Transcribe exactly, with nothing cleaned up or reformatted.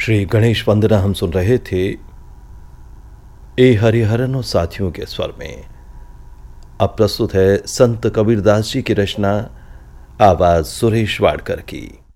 श्री गणेश वंदना हम सुन रहे थे ए हरिहरन और साथियों के स्वर में। अब प्रस्तुत है संत कबीरदास जी की रचना, आवाज सुरेश वाडकर की।